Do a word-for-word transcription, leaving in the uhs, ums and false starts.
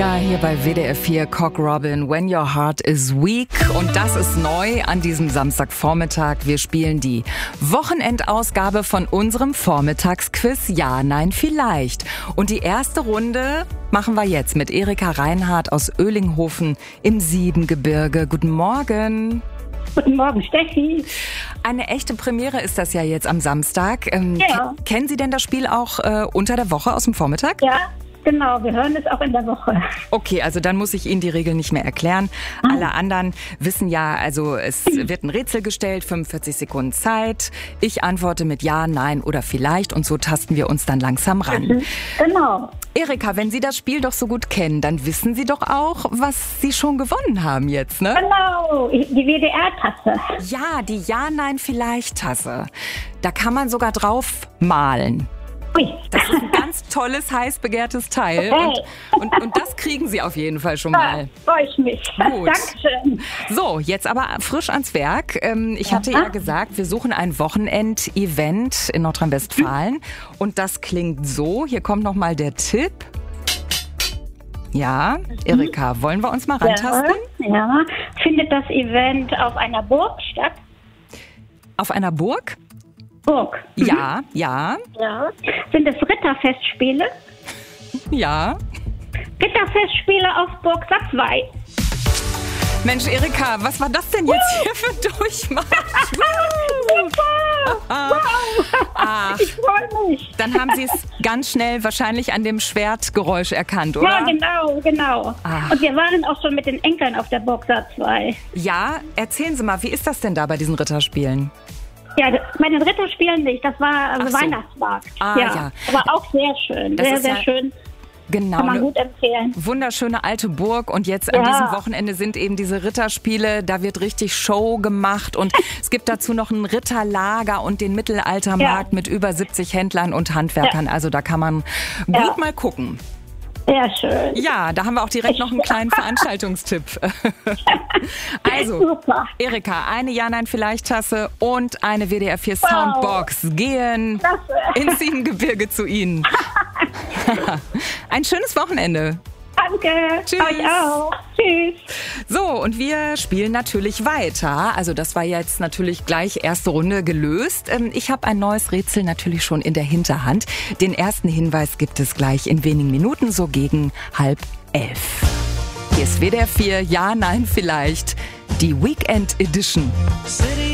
Ja, hier bei W D F vier Cock Robin, When Your Heart is Weak. Und das ist neu an diesem Samstagvormittag. Wir spielen die Wochenendausgabe von unserem Vormittagsquiz Ja, Nein, Vielleicht. Und die erste Runde machen wir jetzt mit Erika Reinhardt aus Oehlinghofen im Siebengebirge. Guten Morgen. Guten Morgen, Steffi. Eine echte Premiere ist das ja jetzt am Samstag. Ähm, Ja. ke- kennen Sie denn das Spiel auch äh, unter der Woche aus dem Vormittag? Ja, genau, wir hören es auch in der Woche. Okay, also dann muss ich Ihnen die Regeln nicht mehr erklären. Alle anderen wissen ja, also es wird ein Rätsel gestellt, fünfundvierzig Sekunden Zeit. Ich antworte mit Ja, Nein oder Vielleicht und so tasten wir uns dann langsam ran. Genau. Erika, wenn Sie das Spiel doch so gut kennen, dann wissen Sie doch auch, was Sie schon gewonnen haben jetzt, ne? Genau, die W D R-Tasse. Ja, die Ja, Nein, Vielleicht-Tasse. Da kann man sogar drauf malen. Ui. Das ist ein ganz tolles, heiß begehrtes Teil. Okay. Und, und, und das kriegen Sie auf jeden Fall schon mal. Da freue ich mich. Gut. Dankeschön. So, jetzt aber frisch ans Werk. Ähm, Ich hatte ja gesagt, wir suchen ein Wochenend-Event in Nordrhein-Westfalen. Und das klingt so. Hier kommt nochmal der Tipp. Ja, Erika, wollen wir uns mal rantasten? Ja, ja. Findet das Event auf einer Burg statt? Auf einer Burg? Burg. Ja, ja, Ja. Sind es Ritterfestspiele? ja. Ritterfestspiele auf Burg Satzwey. Mensch, Erika, was war das denn jetzt hier für ein Durchmarsch? Super! Wow! Ach. Ich freue mich. Dann haben Sie es ganz schnell wahrscheinlich an dem Schwertgeräusch erkannt, oder? Ja, genau, genau. Ah. Und wir waren auch schon mit den Enkeln auf der Burg Satzwey. Ja, erzählen Sie mal, wie ist das denn da bei diesen Ritterspielen? Ja, bei den Ritterspielen nicht. Das war also Ach so. Weihnachtsmarkt. Ah, ja. Aber auch sehr schön. Das sehr, ist sehr ja- schön. Genau, Kann man eine gut empfehlen. wunderschöne alte Burg und jetzt an Ja. diesem Wochenende sind eben diese Ritterspiele, da wird richtig Show gemacht und es gibt dazu noch ein Ritterlager und den Mittelaltermarkt Ja. mit über siebzig Händlern und Handwerkern, also da kann man gut Ja. mal gucken. Sehr schön. Ja, da haben wir auch direkt noch einen kleinen Veranstaltungstipp. Also, Super. Erika, eine Ja-Nein-Vielleicht-Tasse und eine W D R vier Soundbox gehen Klasse. ins Siebengebirge zu Ihnen. Ein schönes Wochenende. Danke. Tschüss. Euch auch. Tschüss. So, und wir spielen natürlich weiter. Also das war jetzt natürlich gleich erste Runde gelöst. Ähm, Ich habe ein neues Rätsel natürlich schon in der Hinterhand. Den ersten Hinweis gibt es gleich in wenigen Minuten, so gegen halb elf. Hier ist W D R vier Ja, Nein, Vielleicht. Die Weekend Edition.